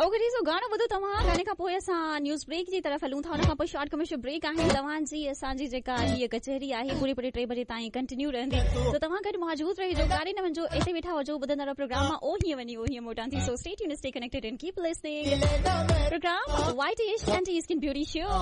Okay जी, सो गानो ॿुधो तव्हां। गाने खां पोइ असां न्यूज़ ब्रेक जी तरफ़ हलूं था। हुन खां पोइ शॉर्ट कमर्शियल ब्रेक आहे। तव्हांजी असांजी जेका हीअ कचहरी आहे पूरी 3 बजे ताईं कंटिन्यू रहंदी। तो तव्हां गॾु मौजूद रहिजो, गाड़ी न वञो, इते वेठा हुजो, ॿुधंदा रहो प्रोग्राम ओ हीअं वञी ओ हीअं मोटां थी। So stay tuned, stay connected and keep listening. Programme white east anti east beauty show.